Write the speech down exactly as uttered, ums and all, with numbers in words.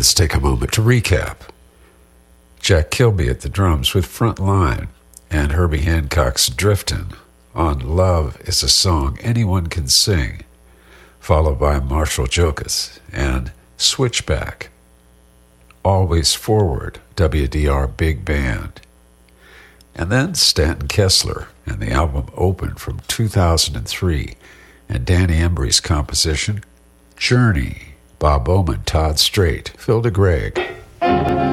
let's take a moment to recap. Jack Kilby at the drums with Front Line, and Herbie Hancock's Driftin' on Love is a Song Anyone Can Sing, followed by Marshall Jokas and Switchback, Always Forward, W D R Big Band. And then Stanton Kessler and the album Open from two thousand three, and Danny Embry's composition, Journey, Bob Bowman, Todd Strait, Phil DeGreg.